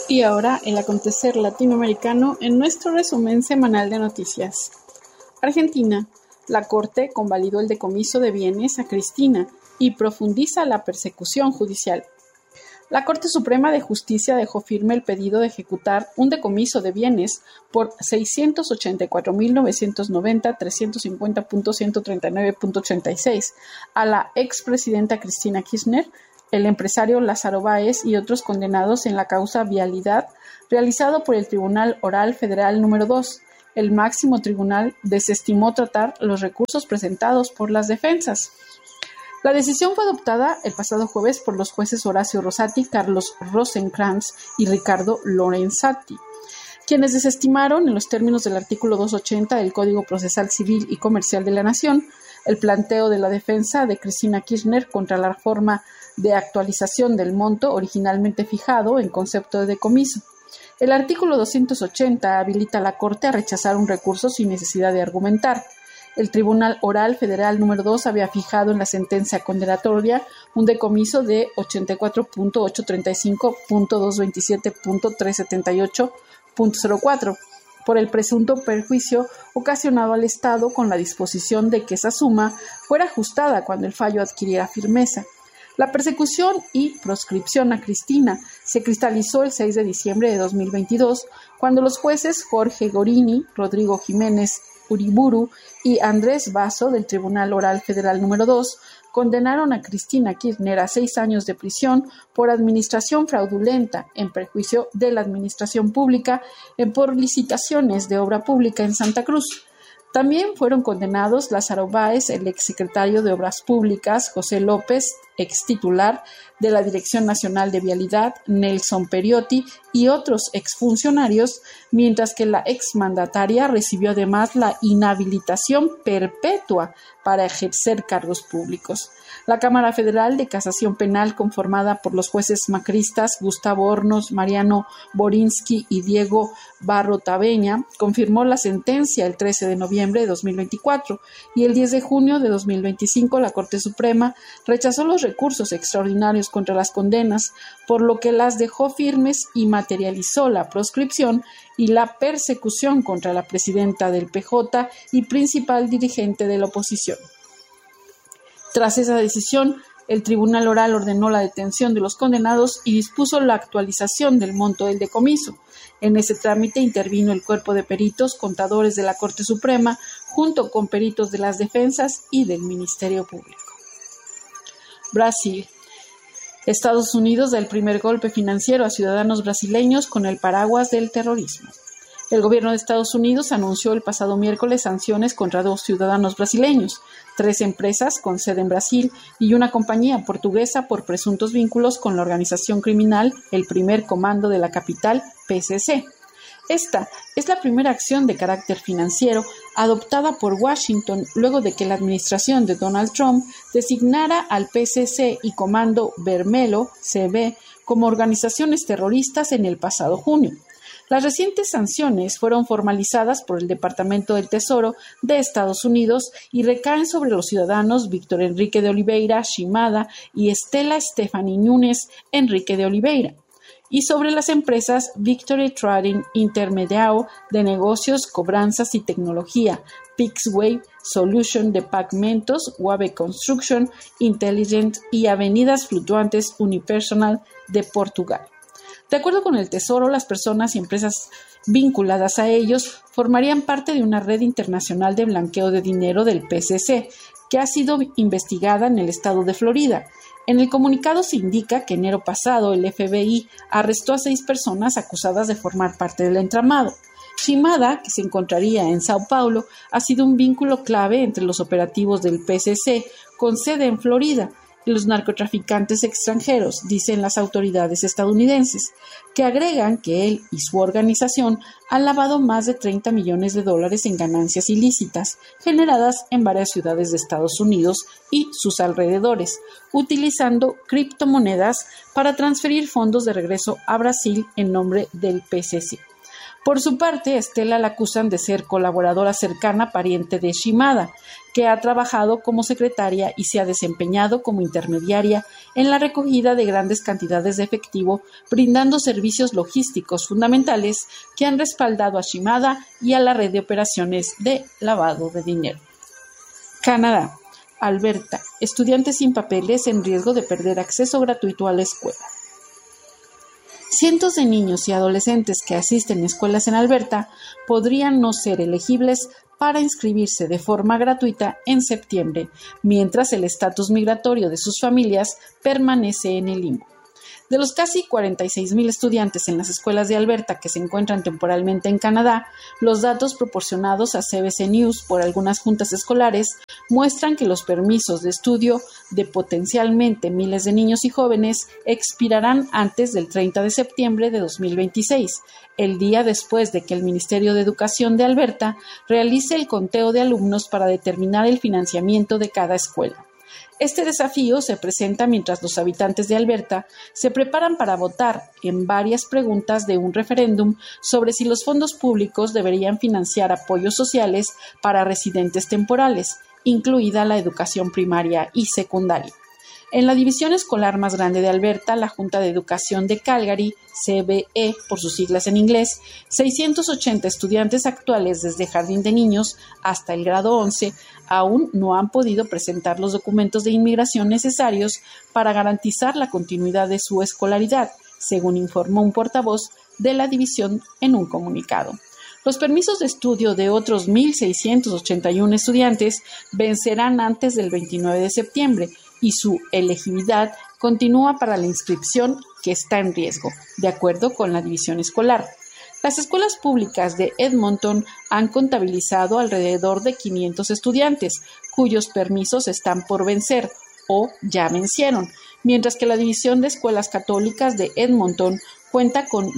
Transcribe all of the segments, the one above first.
Y ahora el acontecer latinoamericano en nuestro resumen semanal de noticias. Argentina. La Corte convalidó el decomiso de bienes a Cristina y profundiza la persecución judicial. La Corte Suprema de Justicia dejó firme el pedido de ejecutar un decomiso de bienes por 684.990.350.139.86 a la expresidenta Cristina Kirchner, el empresario Lázaro Báez y otros condenados en la causa Vialidad, realizado por el Tribunal Oral Federal número 2. El máximo tribunal desestimó tratar los recursos presentados por las defensas. La decisión fue adoptada el pasado jueves por los jueces Horacio Rosati, Carlos Rosenkrantz y Ricardo Lorenzati, quienes desestimaron, en los términos del artículo 280 del Código Procesal Civil y Comercial de la Nación, el planteo de la defensa de Cristina Kirchner contra la forma de actualización del monto originalmente fijado en concepto de decomiso. El artículo 280 habilita a la Corte a rechazar un recurso sin necesidad de argumentar. El Tribunal Oral Federal número 2 había fijado en la sentencia condenatoria un decomiso de 84.835.227.378.04 por el presunto perjuicio ocasionado al Estado con la disposición de que esa suma fuera ajustada cuando el fallo adquiriera firmeza. La persecución y proscripción a Cristina se cristalizó el 6 de diciembre de 2022, cuando los jueces Jorge Gorini, Rodrigo Jiménez Uriburu y Andrés Basso del Tribunal Oral Federal número 2 condenaron a Cristina Kirchner a 6 años de prisión por administración fraudulenta en perjuicio de la administración pública por licitaciones de obra pública en Santa Cruz. También fueron condenados Lázaro Báez, el exsecretario de Obras Públicas, José López, extitular de la Dirección Nacional de Vialidad, Nelson Periotti, y otros exfuncionarios, mientras que la exmandataria recibió además la inhabilitación perpetua para ejercer cargos públicos. La Cámara Federal de Casación Penal, conformada por los jueces macristas Gustavo Hornos, Mariano Borinsky y Diego Barro Taveña, confirmó la sentencia el 13 de noviembre de 2024 y el 10 de junio de 2025 la Corte Suprema rechazó los recursos extraordinarios contra las condenas, por lo que las dejó firmes y materializó la proscripción y la persecución contra la presidenta del PJ y principal dirigente de la oposición. Tras esa decisión, el Tribunal Oral ordenó la detención de los condenados y dispuso la actualización del monto del decomiso. En ese trámite intervino el cuerpo de peritos contadores de la Corte Suprema, junto con peritos de las defensas y del Ministerio Público. Brasil. Estados Unidos da el primer golpe financiero a ciudadanos brasileños con el paraguas del terrorismo. El gobierno de Estados Unidos anunció el pasado miércoles sanciones contra 2 ciudadanos brasileños, 3 empresas con sede en Brasil y una compañía portuguesa por presuntos vínculos con la organización criminal El Primer Comando de la Capital, PCC. Esta es la primera acción de carácter financiero adoptada por Washington luego de que la administración de Donald Trump designara al PCC y Comando Vermelho, CB, como organizaciones terroristas en el pasado junio. Las recientes sanciones fueron formalizadas por el Departamento del Tesoro de Estados Unidos y recaen sobre los ciudadanos Víctor Enrique de Oliveira Shimada y Estela Stephanie Núñez Enrique de Oliveira, y sobre las empresas Victory Trading Intermediao de Negocios, Cobranzas y Tecnología, Pixway Solution de Pagamentos, Wave Construction, Intelligent y Avenidas Flutuantes Unipersonal de Portugal. De acuerdo con el Tesoro, las personas y empresas vinculadas a ellos formarían parte de una red internacional de blanqueo de dinero del PCC, que ha sido investigada en el estado de Florida. En el comunicado se indica que enero pasado el FBI arrestó a 6 personas acusadas de formar parte del entramado. Shimada, que se encontraría en Sao Paulo, ha sido un vínculo clave entre los operativos del PCC, con sede en Florida, y los narcotraficantes extranjeros, dicen las autoridades estadounidenses, que agregan que él y su organización han lavado más de $30 millones en ganancias ilícitas generadas en varias ciudades de Estados Unidos y sus alrededores, utilizando criptomonedas para transferir fondos de regreso a Brasil en nombre del PCC. Por su parte, Estela la acusan de ser colaboradora cercana pariente de Shimada, que ha trabajado como secretaria y se ha desempeñado como intermediaria en la recogida de grandes cantidades de efectivo, brindando servicios logísticos fundamentales que han respaldado a Shimada y a la red de operaciones de lavado de dinero. Canadá. Alberta. Estudiantes sin papeles en riesgo de perder acceso gratuito a la escuela. Cientos de niños y adolescentes que asisten a escuelas en Alberta podrían no ser elegibles para inscribirse de forma gratuita en septiembre, mientras el estatus migratorio de sus familias permanece en el limbo. De los casi 46,000 estudiantes en las escuelas de Alberta que se encuentran temporalmente en Canadá, los datos proporcionados a CBC News por algunas juntas escolares muestran que los permisos de estudio de potencialmente miles de niños y jóvenes expirarán antes del 30 de septiembre de 2026, el día después de que el Ministerio de Educación de Alberta realice el conteo de alumnos para determinar el financiamiento de cada escuela. Este desafío se presenta mientras los habitantes de Alberta se preparan para votar en varias preguntas de un referéndum sobre si los fondos públicos deberían financiar apoyos sociales para residentes temporales, incluida la educación primaria y secundaria. En la división escolar más grande de Alberta, la Junta de Educación de Calgary, CBE por sus siglas en inglés, 680 estudiantes actuales desde jardín de niños hasta el grado 11 aún no han podido presentar los documentos de inmigración necesarios para garantizar la continuidad de su escolaridad, según informó un portavoz de la división en un comunicado. Los permisos de estudio de otros 1,681 estudiantes vencerán antes del 29 de septiembre y su elegibilidad continúa para la inscripción que está en riesgo, de acuerdo con la división escolar. Las escuelas públicas de Edmonton han contabilizado alrededor de 500 estudiantes, cuyos permisos están por vencer o ya vencieron, mientras que la división de escuelas católicas de Edmonton cuenta con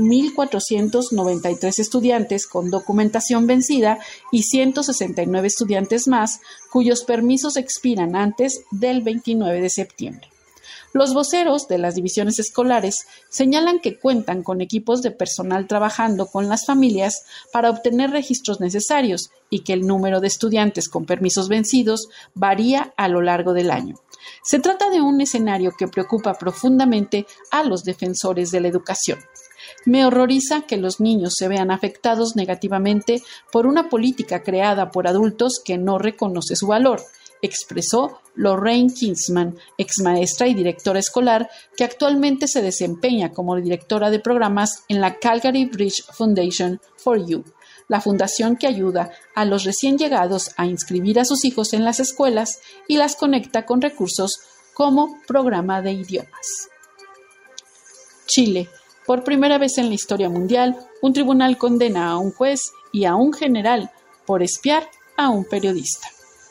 1,493 estudiantes con documentación vencida y 169 estudiantes más cuyos permisos expiran antes del 29 de septiembre. Los voceros de las divisiones escolares señalan que cuentan con equipos de personal trabajando con las familias para obtener registros necesarios y que el número de estudiantes con permisos vencidos varía a lo largo del año. Se trata de un escenario que preocupa profundamente a los defensores de la educación. Me horroriza que los niños se vean afectados negativamente por una política creada por adultos que no reconoce su valor, expresó Lorraine Kinsman, exmaestra y directora escolar que actualmente se desempeña como directora de programas en la Calgary Bridge Foundation for You, la fundación que ayuda a los recién llegados a inscribir a sus hijos en las escuelas y las conecta con recursos como programa de idiomas. Chile. Por primera vez en la historia mundial, un tribunal condena a un juez y a un general por espiar a un periodista.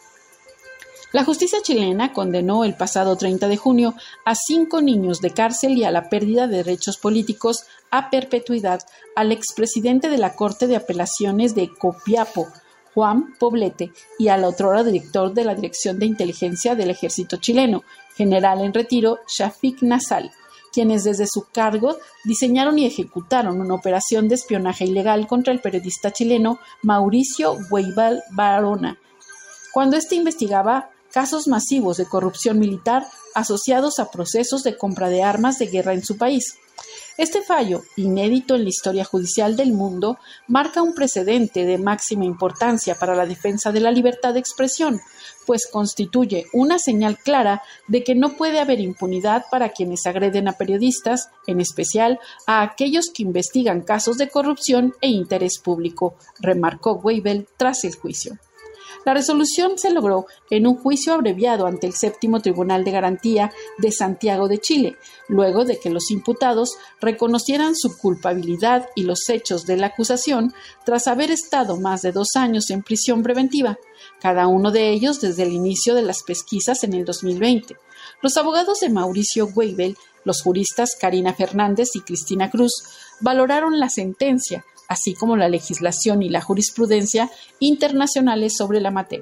La justicia chilena condenó el pasado 30 de junio a 5 niños de cárcel y a la pérdida de derechos políticos a perpetuidad al expresidente de la Corte de Apelaciones de Copiapó, Juan Poblete, y al otrora director de la Dirección de Inteligencia del Ejército chileno, general en retiro Shafik Nassal, quienes desde su cargo diseñaron y ejecutaron una operación de espionaje ilegal contra el periodista chileno Mauricio Weibel Barona, cuando éste investigaba casos masivos de corrupción militar asociados a procesos de compra de armas de guerra en su país. Este fallo, inédito en la historia judicial del mundo, marca un precedente de máxima importancia para la defensa de la libertad de expresión, pues constituye una señal clara de que no puede haber impunidad para quienes agreden a periodistas, en especial a aquellos que investigan casos de corrupción e interés público, remarcó Weibel tras el juicio. La resolución se logró en un juicio abreviado ante el Séptimo Tribunal de Garantía de Santiago de Chile, luego de que los imputados reconocieran su culpabilidad y los hechos de la acusación tras haber estado más de 2 años en prisión preventiva, cada uno de ellos desde el inicio de las pesquisas en el 2020. Los abogados de Mauricio Weibel, los juristas Karina Fernández y Cristina Cruz, valoraron la sentencia, así como la legislación y la jurisprudencia internacionales sobre la materia.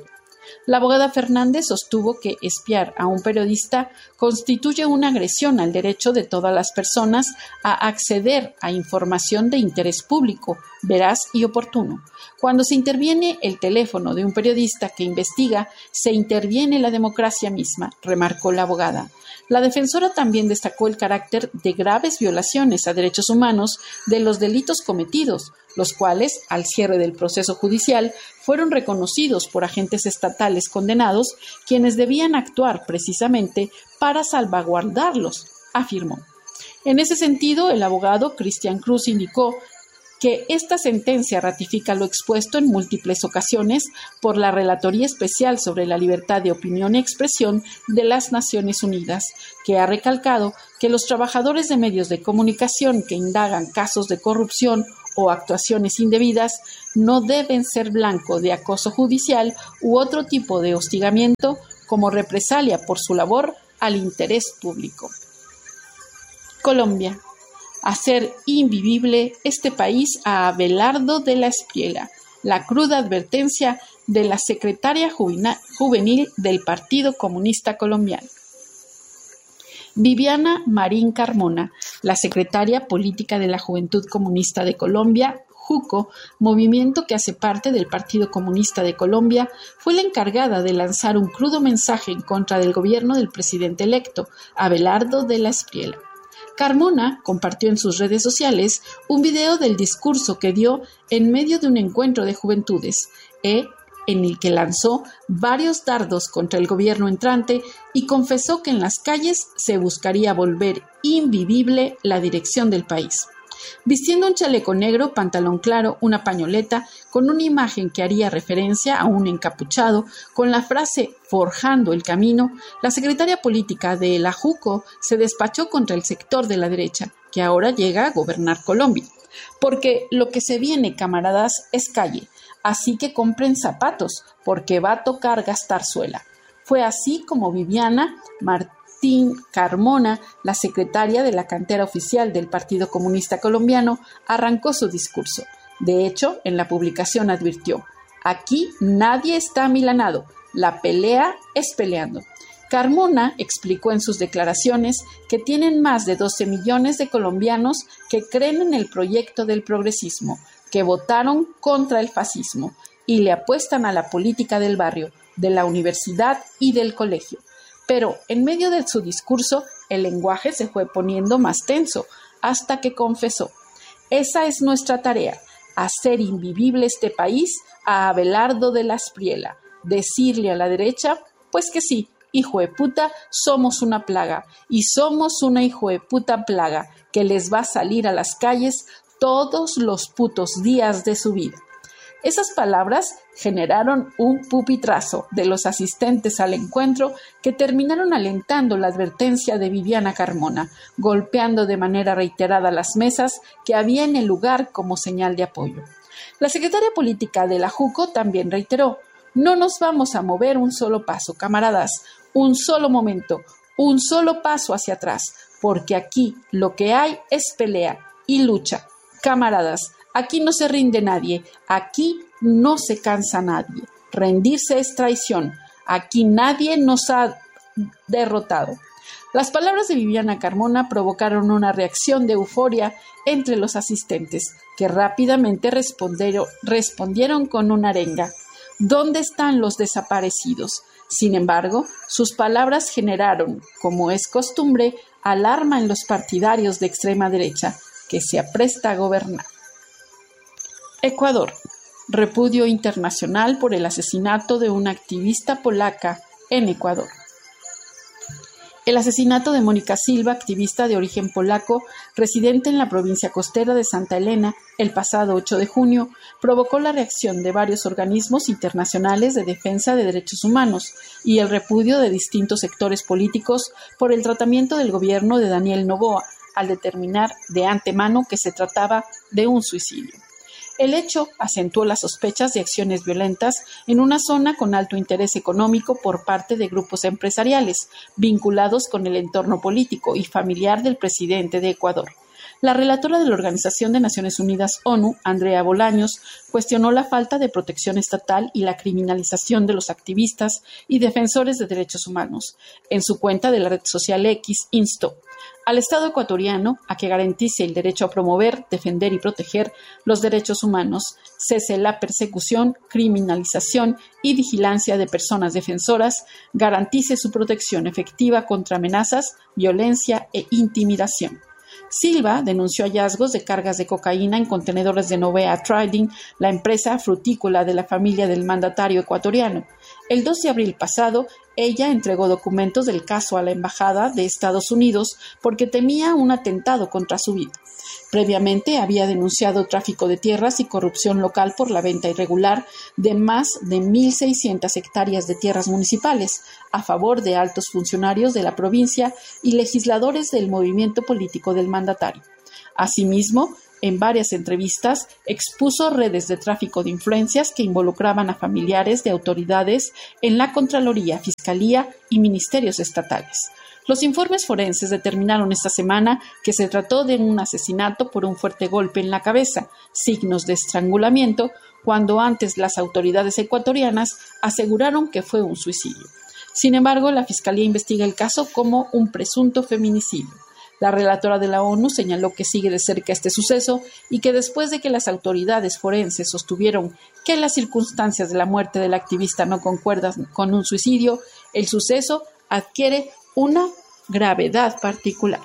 La abogada Fernández sostuvo que espiar a un periodista constituye una agresión al derecho de todas las personas a acceder a información de interés público, veraz y oportuno. Cuando se interviene el teléfono de un periodista que investiga, se interviene la democracia misma, remarcó la abogada. La defensora también destacó el carácter de graves violaciones a derechos humanos de los delitos cometidos, los cuales, al cierre del proceso judicial, fueron reconocidos por agentes estatales condenados, quienes debían actuar precisamente para salvaguardarlos, afirmó. En ese sentido, el abogado Cristian Cruz indicó que esta sentencia ratifica lo expuesto en múltiples ocasiones por la Relatoría Especial sobre la Libertad de Opinión y Expresión de las Naciones Unidas, que ha recalcado que los trabajadores de medios de comunicación que indagan casos de corrupción o actuaciones indebidas no deben ser blanco de acoso judicial u otro tipo de hostigamiento como represalia por su labor al interés público. Colombia. Hacer invivible este país a Abelardo de la Espriella, la cruda advertencia de la secretaria juvenil del Partido Comunista Colombiano. Viviana Marín Carmona, la secretaria política de la Juventud Comunista de Colombia, JUCO, movimiento que hace parte del Partido Comunista de Colombia, fue la encargada de lanzar un crudo mensaje en contra del gobierno del presidente electo, Abelardo de la Espriella. Carmona compartió en sus redes sociales un video del discurso que dio en medio de un encuentro de juventudes, en el que lanzó varios dardos contra el gobierno entrante y confesó que en las calles se buscaría volver invivible la dirección del país. Vistiendo un chaleco negro, pantalón claro, una pañoleta, con una imagen que haría referencia a un encapuchado, con la frase «forjando el camino», la secretaria política de la JUCO se despachó contra el sector de la derecha, que ahora llega a gobernar Colombia. Porque lo que se viene, camaradas, es calle, así que compren zapatos, porque va a tocar gastar suela. Fue así como Viviana Marín Carmona, la secretaria de la cantera oficial del Partido Comunista Colombiano, arrancó su discurso. De hecho, en la publicación advirtió: «Aquí nadie está amilanado, la pelea es peleando». Carmona explicó en sus declaraciones que tienen más de 12 millones de colombianos que creen en el proyecto del progresismo, que votaron contra el fascismo y le apuestan a la política del barrio, de la universidad y del colegio. Pero en medio de su discurso, el lenguaje se fue poniendo más tenso, hasta que confesó: «Esa es nuestra tarea, hacer invivible este país a Abelardo de la Espriella, decirle a la derecha, pues que sí, hijo de puta, somos una plaga, y somos una hijo de puta plaga, que les va a salir a las calles todos los putos días de su vida». Esas palabras generaron un pupitrazo de los asistentes al encuentro que terminaron alentando la advertencia de Viviana Carmona, golpeando de manera reiterada las mesas que había en el lugar como señal de apoyo. La secretaria política de la JUCO también reiteró: «No nos vamos a mover un solo paso, camaradas, un solo momento, un solo paso hacia atrás, porque aquí lo que hay es pelea y lucha. Camaradas, aquí no se rinde nadie, aquí no se cansa nadie. Rendirse es traición. Aquí nadie nos ha derrotado». Las palabras de Viviana Carmona provocaron una reacción de euforia entre los asistentes, que rápidamente respondieron con una arenga: «¿Dónde están los desaparecidos?». Sin embargo, sus palabras generaron, como es costumbre, alarma en los partidarios de extrema derecha, que se apresta a gobernar. Ecuador. Repudio internacional por el asesinato de una activista polaca en Ecuador. El asesinato de Mónica Silva, activista de origen polaco, residente en la provincia costera de Santa Elena, el pasado 8 de junio, provocó la reacción de varios organismos internacionales de defensa de derechos humanos y el repudio de distintos sectores políticos por el tratamiento del gobierno de Daniel Noboa, al determinar de antemano que se trataba de un suicidio. El hecho acentuó las sospechas de acciones violentas en una zona con alto interés económico por parte de grupos empresariales vinculados con el entorno político y familiar del presidente de Ecuador. La relatora de la Organización de Naciones Unidas ONU, Andrea Bolaños, cuestionó la falta de protección estatal y la criminalización de los activistas y defensores de derechos humanos. En su cuenta de la red social X, instó al Estado ecuatoriano a que garantice el derecho a promover, defender y proteger los derechos humanos, cese la persecución, criminalización y vigilancia de personas defensoras, garantice su protección efectiva contra amenazas, violencia e intimidación. Silva denunció hallazgos de cargas de cocaína en contenedores de Novea Trading, la empresa frutícola de la familia del mandatario ecuatoriano. El 2 de abril pasado, ella entregó documentos del caso a la Embajada de Estados Unidos porque temía un atentado contra su vida. Previamente había denunciado tráfico de tierras y corrupción local por la venta irregular de más de 1.600 hectáreas de tierras municipales a favor de altos funcionarios de la provincia y legisladores del movimiento político del mandatario. Asimismo, en varias entrevistas, expuso redes de tráfico de influencias que involucraban a familiares de autoridades en la Contraloría, Fiscalía y ministerios estatales. Los informes forenses determinaron esta semana que se trató de un asesinato por un fuerte golpe en la cabeza, signos de estrangulamiento, cuando antes las autoridades ecuatorianas aseguraron que fue un suicidio. Sin embargo, la Fiscalía investiga el caso como un presunto feminicidio. La relatora de la ONU señaló que sigue de cerca este suceso y que después de que las autoridades forenses sostuvieron que las circunstancias de la muerte del activista no concuerdan con un suicidio, el suceso adquiere una gravedad particular.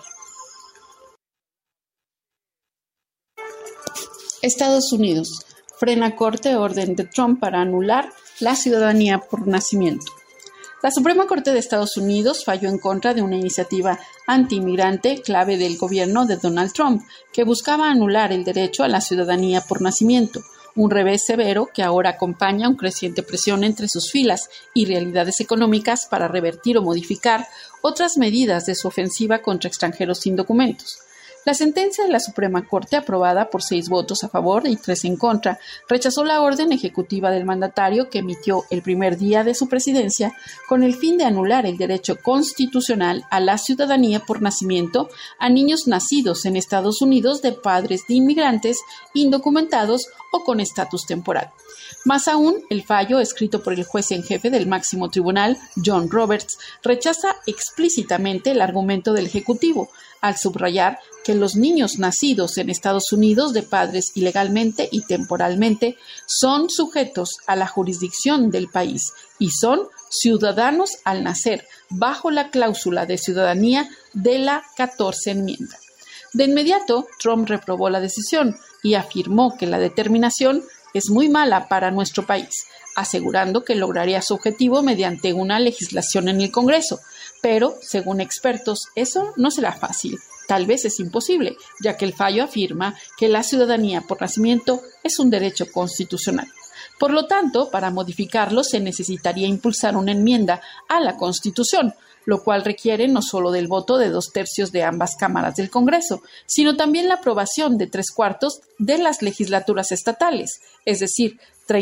Estados Unidos. Frena Corte orden de Trump para anular la ciudadanía por nacimiento. La Suprema Corte de Estados Unidos falló en contra de una iniciativa anti-inmigrante clave del gobierno de Donald Trump, que buscaba anular el derecho a la ciudadanía por nacimiento, un revés severo que ahora acompaña una creciente presión entre sus filas y realidades económicas para revertir o modificar otras medidas de su ofensiva contra extranjeros sin documentos. La sentencia de la Suprema Corte, aprobada por 6 votos a favor y 3 en contra, rechazó la orden ejecutiva del mandatario que emitió el primer día de su presidencia con el fin de anular el derecho constitucional a la ciudadanía por nacimiento a niños nacidos en Estados Unidos de padres de inmigrantes indocumentados o con estatus temporal. Más aún, el fallo, escrito por el juez en jefe del máximo tribunal, John Roberts, rechaza explícitamente el argumento del Ejecutivo, al subrayar que los niños nacidos en Estados Unidos de padres ilegalmente y temporalmente son sujetos a la jurisdicción del país y son ciudadanos al nacer, bajo la cláusula de ciudadanía de la 14 enmienda. De inmediato, Trump reprobó la decisión y afirmó que la determinación es muy mala para nuestro país, asegurando que lograría su objetivo mediante una legislación en el Congreso. Pero, según expertos, eso no será fácil. Tal vez es imposible, ya que el fallo afirma que la ciudadanía por nacimiento es un derecho constitucional. Por lo tanto, para modificarlo se necesitaría impulsar una enmienda a la Constitución, lo cual requiere no solo del voto de 2/3 de ambas cámaras del Congreso, sino también la aprobación de 3/4 de las legislaturas estatales, es decir,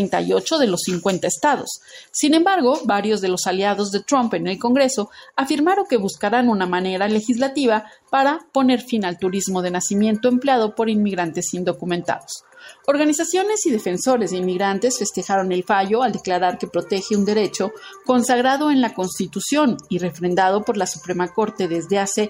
38 de los 50 estados. Sin embargo, varios de los aliados de Trump en el Congreso afirmaron que buscarán una manera legislativa para poner fin al turismo de nacimiento empleado por inmigrantes indocumentados. Organizaciones y defensores de inmigrantes festejaron el fallo al declarar que protege un derecho consagrado en la Constitución y refrendado por la Suprema Corte desde hace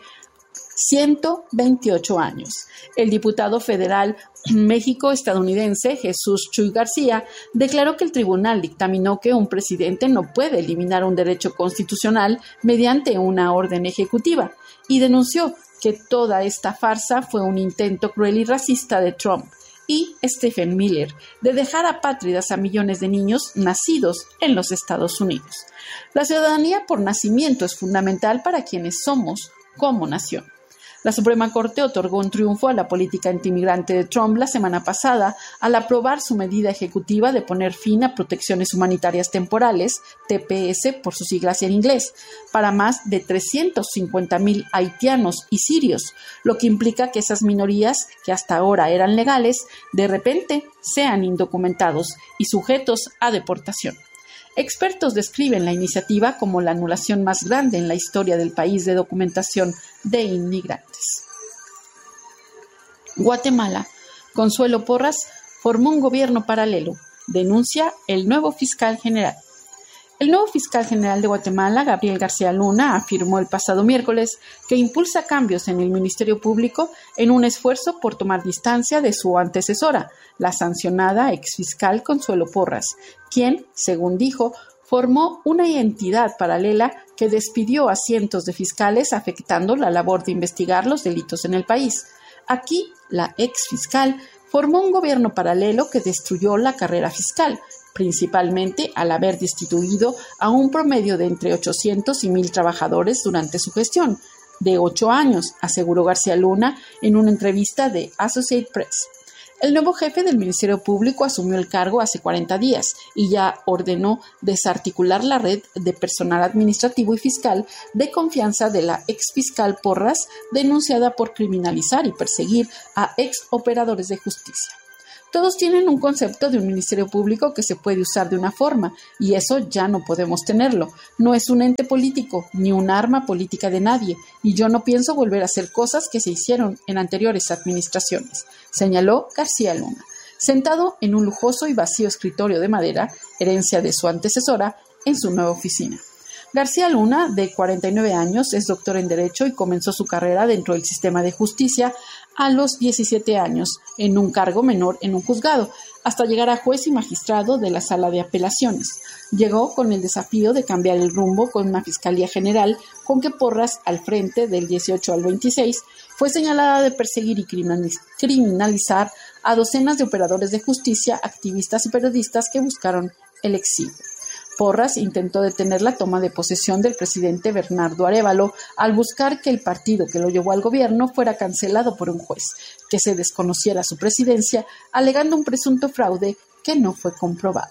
128 años. El diputado federal México-estadounidense Jesús Chuy García declaró que el tribunal dictaminó que un presidente no puede eliminar un derecho constitucional mediante una orden ejecutiva y denunció que toda esta farsa fue un intento cruel y racista de Trump y Stephen Miller de dejar apátridas a millones de niños nacidos en los Estados Unidos. La ciudadanía por nacimiento es fundamental para quienes somos como nación. La Suprema Corte otorgó un triunfo a la política antimigrante de Trump la semana pasada al aprobar su medida ejecutiva de poner fin a protecciones humanitarias temporales, TPS por sus siglas en inglés, para más de 350,000 haitianos y sirios, lo que implica que esas minorías, que hasta ahora eran legales, de repente sean indocumentados y sujetos a deportación. Expertos describen la iniciativa como la anulación más grande en la historia del país de documentación de inmigrantes. Guatemala. Consuelo Porras formó un gobierno paralelo, denuncia el nuevo fiscal general. El nuevo fiscal general de Guatemala, Gabriel García Luna, afirmó el pasado miércoles que impulsa cambios en el Ministerio Público en un esfuerzo por tomar distancia de su antecesora, la sancionada exfiscal Consuelo Porras, quien, según dijo, formó una entidad paralela que despidió a cientos de fiscales afectando la labor de investigar los delitos en el país. Aquí, la exfiscal formó un gobierno paralelo que destruyó la carrera fiscal, principalmente al haber destituido a un promedio de entre 800 y 1,000 trabajadores durante su gestión, de 8 años, aseguró García Luna en una entrevista de Associated Press. El nuevo jefe del Ministerio Público asumió el cargo hace 40 días y ya ordenó desarticular la red de personal administrativo y fiscal de confianza de la exfiscal Porras, denunciada por criminalizar y perseguir a exoperadores de justicia. Todos tienen un concepto de un ministerio público que se puede usar de una forma, y eso ya no podemos tenerlo. No es un ente político, ni un arma política de nadie, y yo no pienso volver a hacer cosas que se hicieron en anteriores administraciones, señaló García Luna, sentado en un lujoso y vacío escritorio de madera, herencia de su antecesora, en su nueva oficina. García Luna, de 49 años, es doctor en Derecho y comenzó su carrera dentro del sistema de justicia a los 17 años, en un cargo menor en un juzgado, hasta llegar a juez y magistrado de la Sala de Apelaciones. Llegó con el desafío de cambiar el rumbo con una Fiscalía General con que Porras, al frente del 18 al 26, fue señalada de perseguir y criminalizar a docenas de operadores de justicia, activistas y periodistas que buscaron el exilio. Porras intentó detener la toma de posesión del presidente Bernardo Arévalo al buscar que el partido que lo llevó al gobierno fuera cancelado por un juez, que se desconociera su presidencia, alegando un presunto fraude que no fue comprobado.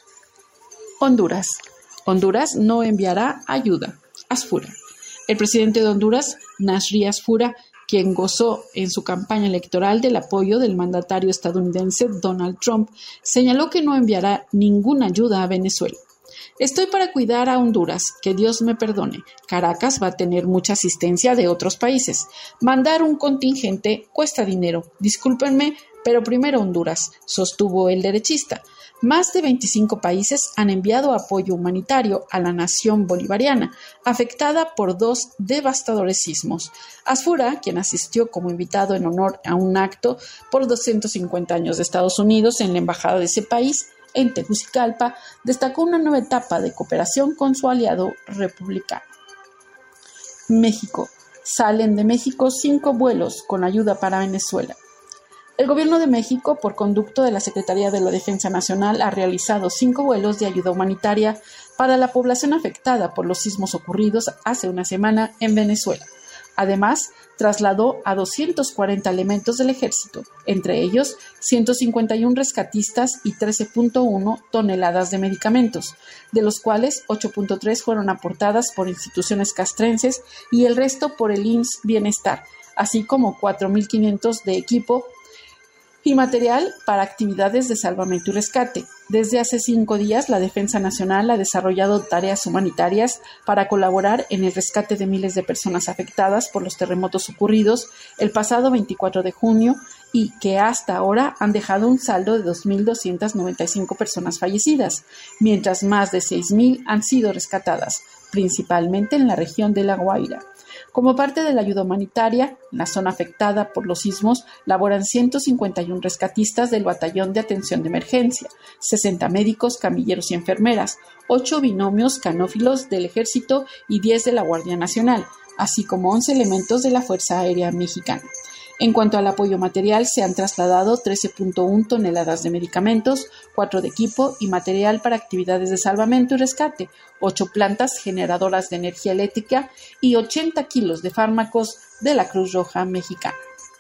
Honduras. Honduras no enviará ayuda. Asfura. El presidente de Honduras, Nasri Asfura, quien gozó en su campaña electoral del apoyo del mandatario estadounidense Donald Trump, señaló que no enviará ninguna ayuda a Venezuela. Estoy para cuidar a Honduras, que Dios me perdone. Caracas va a tener mucha asistencia de otros países. Mandar un contingente cuesta dinero. Discúlpenme, pero primero Honduras, sostuvo el derechista. Más de 25 países han enviado apoyo humanitario a la nación bolivariana, afectada por 2 devastadores sismos. Asfura, quien asistió como invitado en honor a un acto por 250 años de Estados Unidos en la embajada de ese país, en Tegucigalpa, destacó una nueva etapa de cooperación con su aliado republicano. México. Salen de México 5 vuelos con ayuda para Venezuela. El gobierno de México, por conducto de la Secretaría de la Defensa Nacional, ha realizado 5 vuelos de ayuda humanitaria para la población afectada por los sismos ocurridos hace una semana en Venezuela. Además, trasladó a 240 elementos del ejército, entre ellos 151 rescatistas y 13.1 toneladas de medicamentos, de los cuales 8.3 fueron aportadas por instituciones castrenses y el resto por el IMSS Bienestar, así como 4.500 de equipo y material para actividades de salvamento y rescate. Desde hace 5 días, la Defensa Nacional ha desarrollado tareas humanitarias para colaborar en el rescate de miles de personas afectadas por los terremotos ocurridos el pasado 24 de junio y que hasta ahora han dejado un saldo de 2.295 personas fallecidas, mientras más de 6.000 han sido rescatadas, principalmente en la región de La Guaira. Como parte de la ayuda humanitaria, en la zona afectada por los sismos laboran 151 rescatistas del Batallón de Atención de Emergencia, 60 médicos, camilleros y enfermeras, 8 binomios canófilos del Ejército y 10 de la Guardia Nacional, así como 11 elementos de la Fuerza Aérea Mexicana. En cuanto al apoyo material, se han trasladado 13.1 toneladas de medicamentos, 4 de equipo y material para actividades de salvamento y rescate, 8 plantas generadoras de energía eléctrica y 80 kilos de fármacos de la Cruz Roja Mexicana.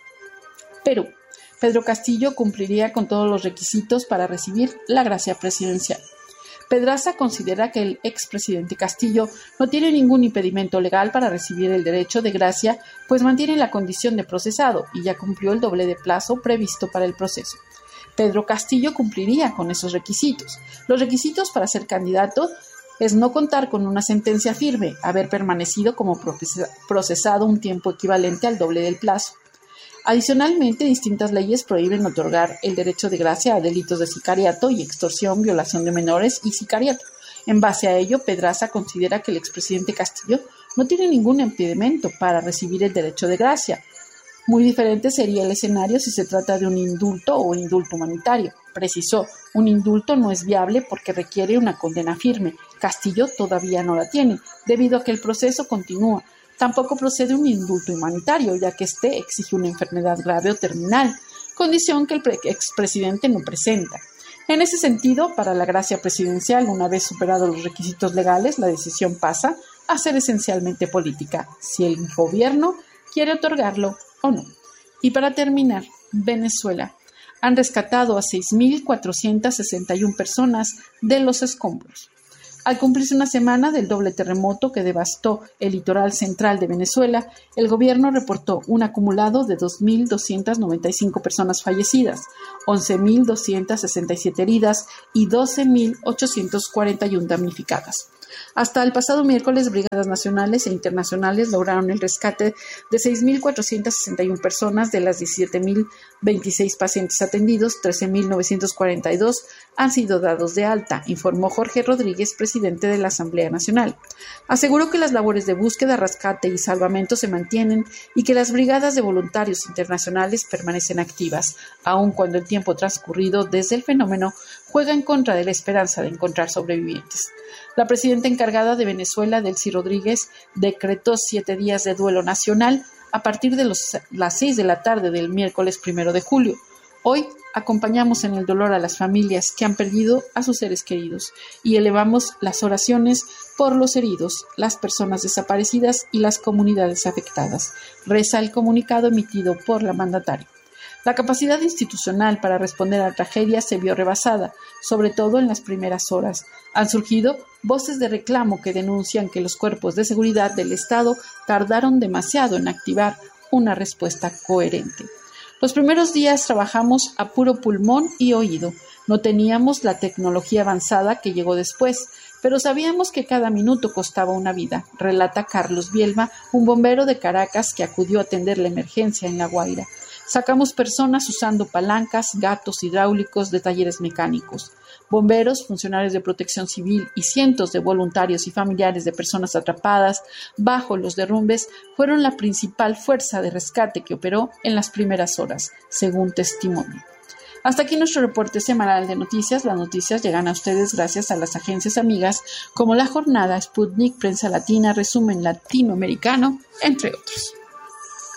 Perú. Pedro Castillo cumpliría con todos los requisitos para recibir la gracia presidencial. Pedraza considera que el expresidente Castillo no tiene ningún impedimento legal para recibir el derecho de gracia, pues mantiene la condición de procesado y ya cumplió el doble de plazo previsto para el proceso. Pedro Castillo cumpliría con esos requisitos. Los requisitos para ser candidato es no contar con una sentencia firme, haber permanecido como procesado un tiempo equivalente al doble del plazo, Adicionalmente, distintas leyes prohíben otorgar el derecho de gracia a delitos de sicariato y extorsión, violación de menores y sicariato. En base a ello, Pedraza considera que el expresidente Castillo no tiene ningún impedimento para recibir el derecho de gracia. Muy diferente sería el escenario si se trata de un indulto o indulto humanitario. Precisó, un indulto no es viable porque requiere una condena firme. Castillo todavía no la tiene, debido a que el proceso continúa. Tampoco procede un indulto humanitario, ya que éste exige una enfermedad grave o terminal, condición que el expresidente no presenta. En ese sentido, para la gracia presidencial, una vez superados los requisitos legales, la decisión pasa a ser esencialmente política, si el gobierno quiere otorgarlo o no. Y para terminar, Venezuela. Han rescatado a 6.461 personas de los escombros. Al cumplirse una semana del doble terremoto que devastó el litoral central de Venezuela, el gobierno reportó un acumulado de 2.295 personas fallecidas, 11.267 heridas y 12.841 damnificadas. Hasta el pasado miércoles, brigadas nacionales e internacionales lograron el rescate de 6.461 personas de las 17.026 pacientes atendidos. 13.942 han sido dados de alta, informó Jorge Rodríguez, presidente de la Asamblea Nacional. Aseguró que las labores de búsqueda, rescate y salvamento se mantienen y que las brigadas de voluntarios internacionales permanecen activas, aun cuando el tiempo transcurrido desde el fenómeno juega en contra de la esperanza de encontrar sobrevivientes. La presidenta encargada de Venezuela, Delcy Rodríguez, decretó 7 días de duelo nacional a partir de las 6 de la tarde del miércoles 1 de julio. Hoy acompañamos en el dolor a las familias que han perdido a sus seres queridos y elevamos las oraciones por los heridos, las personas desaparecidas y las comunidades afectadas, reza el comunicado emitido por la mandataria. La capacidad institucional para responder a la tragedia se vio rebasada, sobre todo en las primeras horas. Han surgido voces de reclamo que denuncian que los cuerpos de seguridad del Estado tardaron demasiado en activar una respuesta coherente. Los primeros días trabajamos a puro pulmón y oído. No teníamos la tecnología avanzada que llegó después, pero sabíamos que cada minuto costaba una vida, relata Carlos Bielma, un bombero de Caracas que acudió a atender la emergencia en La Guaira. Sacamos personas usando palancas, gatos hidráulicos de talleres mecánicos. Bomberos, funcionarios de protección civil y cientos de voluntarios y familiares de personas atrapadas bajo los derrumbes fueron la principal fuerza de rescate que operó en las primeras horas, según testimonio. Hasta aquí nuestro reporte semanal de noticias. Las noticias llegan a ustedes gracias a las agencias amigas como La Jornada, Sputnik, Prensa Latina, Resumen Latinoamericano, entre otros.